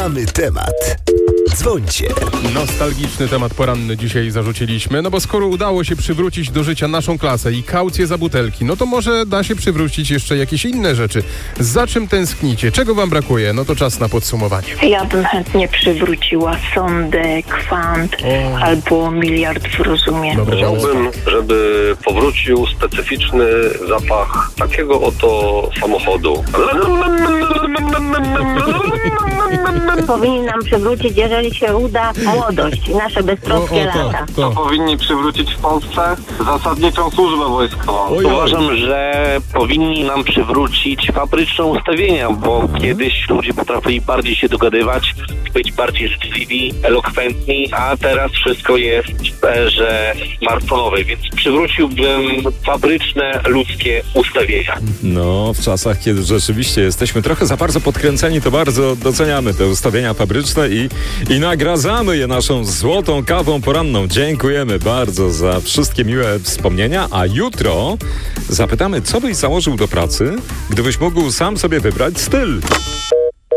Mamy temat. Dzwońcie. Nostalgiczny temat poranny dzisiaj zarzuciliśmy, no bo skoro udało się przywrócić do życia naszą klasę i kaucję za butelki, no to może da się przywrócić jeszcze jakieś inne rzeczy. Za czym tęsknicie? Czego wam brakuje? No to czas na podsumowanie. Ja bym chętnie przywróciła sondę, kwant albo miliard w rozumie. Dobry pomysł. Chciałbym, żeby powrócił specyficzny zapach takiego oto samochodu. Powinni nam przywrócić, jeżeli się uda, młodość i nasze beztroskie lata. To. Powinni przywrócić w Polsce zasadniczą służbę wojskową. Uważam, że powinni nam przywrócić fabryczne ustawienia, bo kiedyś ludzie potrafili bardziej się dogadywać, być bardziej życzliwi, elokwentni, a teraz wszystko jest w erze smartfonowej, więc przywróciłbym fabryczne, ludzkie ustawienia. No, w czasach, kiedy rzeczywiście jesteśmy trochę za bardzo podkręceni, to bardzo doceniamy te ustawienia fabryczne i nagradzamy je naszą złotą kawą poranną. Dziękujemy bardzo za wszystkie miłe wspomnienia, a jutro zapytamy, co byś założył do pracy, gdybyś mógł sam sobie wybrać styl.